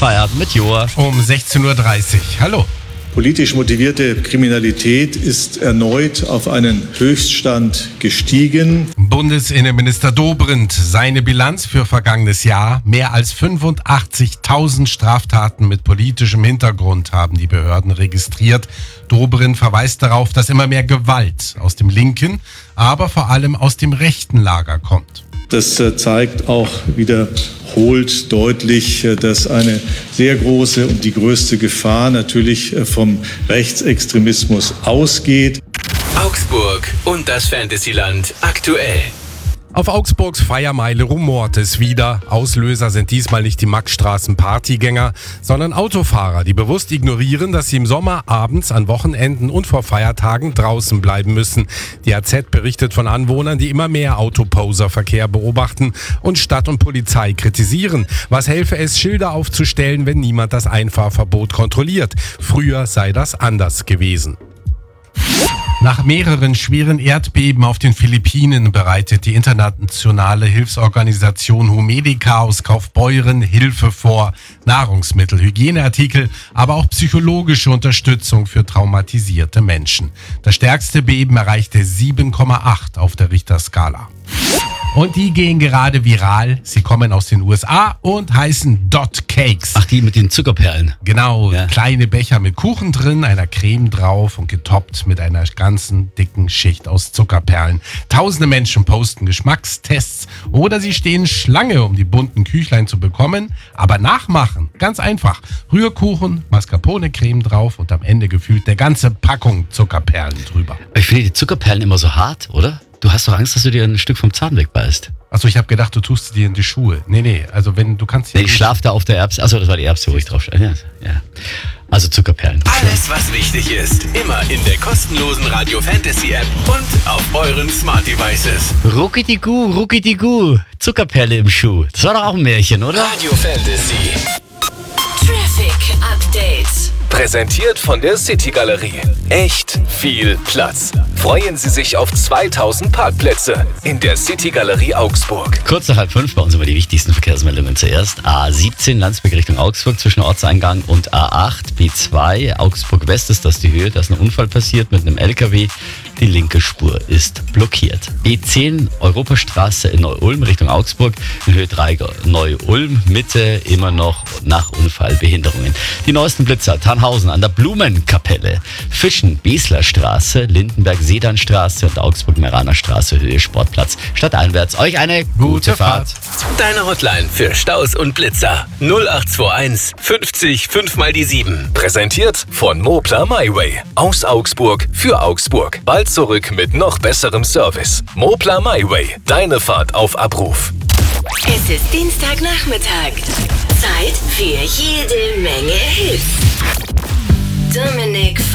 Feierabend mit Joa. Um 16.30 Uhr. Hallo. Politisch motivierte Kriminalität ist erneut auf einen Höchststand gestiegen. Bundesinnenminister Dobrindt, seine Bilanz für vergangenes Jahr: mehr als 85.000 Straftaten mit politischem Hintergrund haben die Behörden registriert. Dobrindt verweist darauf, dass immer mehr Gewalt aus dem linken, aber vor allem aus dem rechten Lager kommt. Das zeigt auch wiederholt deutlich, dass eine sehr große und die größte Gefahr natürlich vom Rechtsextremismus ausgeht. Augsburg und das Fantasyland aktuell. Auf Augsburgs Feiermeile rumort es wieder. Auslöser sind diesmal nicht die Maxstraßen-Partygänger, sondern Autofahrer, die bewusst ignorieren, dass sie im Sommer abends, an Wochenenden und vor Feiertagen draußen bleiben müssen. Die AZ berichtet von Anwohnern, die immer mehr Autoposer-Verkehr beobachten und Stadt und Polizei kritisieren. Was helfe es, Schilder aufzustellen, wenn niemand das Einfahrverbot kontrolliert? Früher sei das anders gewesen. Nach mehreren schweren Erdbeben auf den Philippinen bereitet die internationale Hilfsorganisation Humedica aus Kaufbeuren Hilfe vor. Nahrungsmittel, Hygieneartikel, aber auch psychologische Unterstützung für traumatisierte Menschen. Das stärkste Beben erreichte 7,8 auf der Richterskala. Und die gehen gerade viral. Sie kommen aus den USA und heißen Dot Cakes. Ach, die mit den Zuckerperlen. Genau, Ja. Kleine Becher mit Kuchen drin, einer Creme drauf und getoppt mit einer ganzen dicken Schicht aus Zuckerperlen. Tausende Menschen posten Geschmackstests oder sie stehen Schlange, um die bunten Küchlein zu bekommen. Aber nachmachen, ganz einfach. Rührkuchen, Mascarpone-Creme drauf und am Ende gefühlt eine ganze Packung Zuckerperlen drüber. Ich finde die Zuckerperlen immer so hart, oder? Du hast doch Angst, dass du dir ein Stück vom Zahn wegbeißt. Achso, ich habe gedacht, du tust sie dir in die Schuhe. Nee, also wenn du kannst... Nee, ich schlaf da auf der Erbse. Achso, das war die Erbse, wo ich drauf stehe. Ja. Also Zuckerperlen. Alles, was wichtig ist, immer in der kostenlosen Radio Fantasy App und auf euren Smart Devices. Ruckidi-gu, Zuckerperle im Schuh. Das war doch auch ein Märchen, oder? Radio Fantasy. Traffic Update. Präsentiert von der City Galerie. Echt viel Platz. Freuen Sie sich auf 2000 Parkplätze in der City Galerie Augsburg. Kurz nach 4:30 bei uns immer die wichtigsten Verkehrsmeldungen zuerst. A17 Landsberg Richtung Augsburg zwischen Ortseingang und A8 B2 Augsburg West ist das die Höhe. Da ist ein Unfall passiert mit einem LKW. Die linke Spur ist blockiert. B10 Europastraße in Neu-Ulm Richtung Augsburg in Höhe 3 Neu-Ulm Mitte immer noch nach Unfall Behinderungen. Die neuesten Blitzer Tannhausen an der Blumenkapelle, Fischen Besler Straße, Lindenberg Sedanstraße und Augsburg-Meraner Straße Höhe Sportplatz. Stadteinwärts euch eine gute Fahrt. Deine Hotline für Staus und Blitzer 0821 50 5 mal die 7. Präsentiert von Moplar MyWay. Aus Augsburg für Augsburg. Bald zurück mit noch besserem Service. Moplar MyWay. Deine Fahrt auf Abruf. Es ist Dienstagnachmittag. Zeit für jede Menge Hits. Dominik